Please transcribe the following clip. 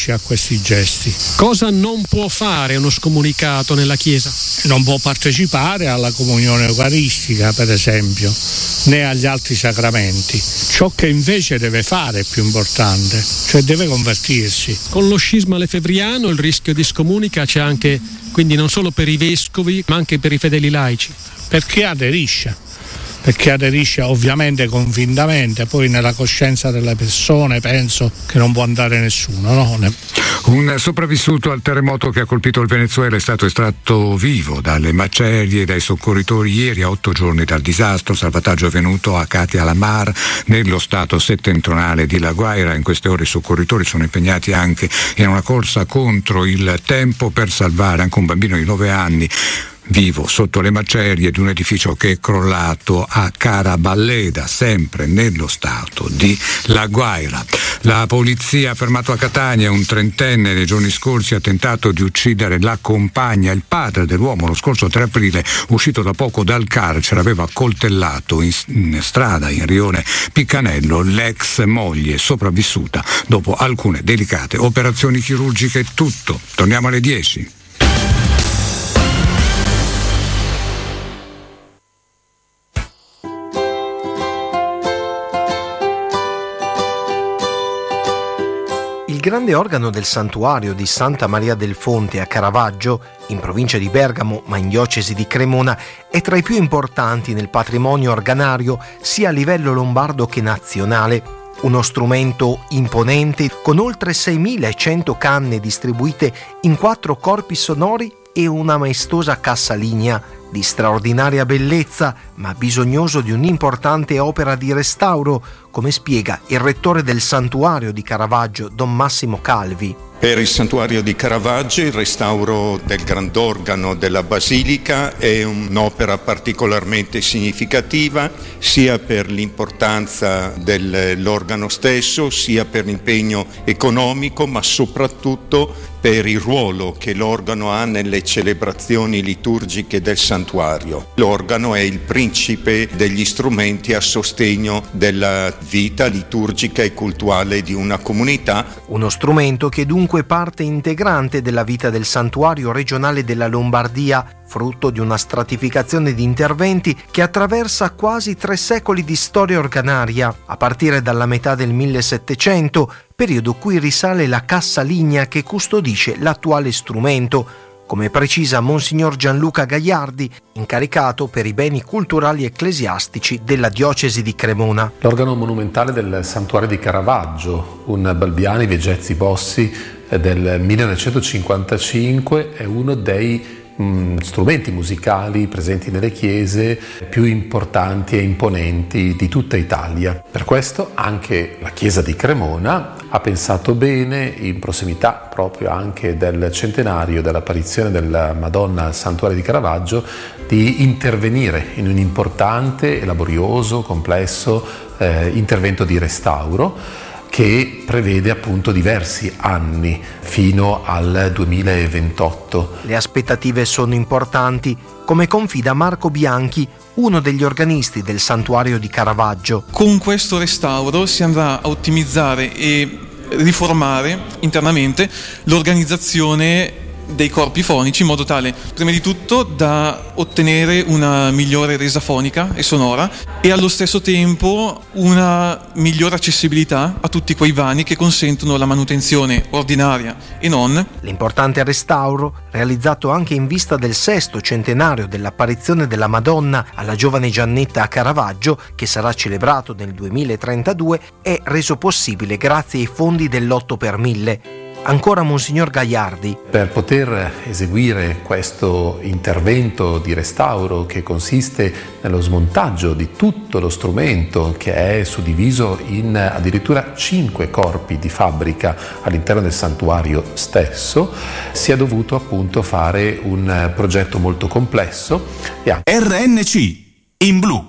aderisce a questi gesti. Cosa non può fare uno scomunicato nella Chiesa? Non può partecipare alla comunione eucaristica, per esempio, né agli altri sacramenti. Ciò che invece deve fare è più importante, cioè deve convertirsi. Con lo scisma lefebvriano il rischio di scomunica c'è anche, quindi non solo per i vescovi, ma anche per i fedeli laici. Perché aderisce ovviamente convintamente, poi nella coscienza delle persone penso che non può andare nessuno, no? Un sopravvissuto al terremoto che ha colpito il Venezuela è stato estratto vivo dalle macerie dai soccorritori ieri, a 8 giorni dal disastro. Salvataggio avvenuto a Catia la Mar, nello stato settentrionale di La Guaira. In queste ore i soccorritori sono impegnati anche in una corsa contro il tempo per salvare anche un bambino di 9 anni vivo sotto le macerie di un edificio che è crollato a Caraballeda, sempre nello stato di La Guaira. La polizia ha fermato a Catania un 30enne nei giorni scorsi, ha tentato di uccidere la compagna. Il padre dell'uomo lo scorso 3 aprile, uscito da poco dal carcere, aveva accoltellato in strada in rione Piccanello l'ex moglie sopravvissuta dopo alcune delicate operazioni chirurgiche. Tutto. Torniamo alle 10. Il grande organo del santuario di Santa Maria del Fonte a Caravaggio, in provincia di Bergamo ma in diocesi di Cremona, è tra i più importanti nel patrimonio organario sia a livello lombardo che nazionale. Uno strumento imponente con oltre 6.100 canne distribuite in 4 corpi sonori e una maestosa cassa lignea di straordinaria bellezza, ma bisognoso di un'importante opera di restauro, come spiega il rettore del santuario di Caravaggio, Don Massimo Calvi. Per il santuario di Caravaggio il restauro del grandorgano della basilica è un'opera particolarmente significativa, sia per l'importanza dell'organo stesso, sia per l'impegno economico, ma soprattutto per il ruolo che l'organo ha nelle celebrazioni liturgiche del santuario. L'organo è il principe degli strumenti a sostegno della vita liturgica e cultuale di una comunità. Uno strumento che dunque parte integrante della vita del santuario regionale della Lombardia, frutto di una stratificazione di interventi che attraversa quasi 3 secoli di storia organaria, a partire dalla metà del 1700, periodo cui risale la cassa lignea che custodisce l'attuale strumento, come precisa Monsignor Gianluca Gagliardi, incaricato per i beni culturali ecclesiastici della diocesi di Cremona. L'organo monumentale del santuario di Caravaggio, un Balbiani Vegezzi Bossi del 1955, è uno dei strumenti musicali presenti nelle chiese più importanti e imponenti di tutta Italia. Per questo anche la chiesa di Cremona ha pensato bene, in prossimità proprio anche del centenario dell'apparizione della Madonna al santuario di Caravaggio, di intervenire in un importante e laborioso, complesso intervento di restauro che prevede appunto diversi anni fino al 2028. Le aspettative sono importanti, come confida Marco Bianchi, uno degli organisti del santuario di Caravaggio. Con questo restauro si andrà a ottimizzare e riformare internamente l'organizzazione dei corpi fonici in modo tale, prima di tutto, da ottenere una migliore resa fonica e sonora e allo stesso tempo una migliore accessibilità a tutti quei vani che consentono la manutenzione ordinaria e non. L'importante restauro, realizzato anche in vista del 6° centenario dell'apparizione della Madonna alla giovane Giannetta a Caravaggio, che sarà celebrato nel 2032, è reso possibile grazie ai fondi dell'8 per 1000. Ancora Monsignor Gagliardi. Per poter eseguire questo intervento di restauro, che consiste nello smontaggio di tutto lo strumento, che è suddiviso in addirittura 5 corpi di fabbrica all'interno del santuario stesso, si è dovuto appunto fare un progetto molto complesso. RNC in blu.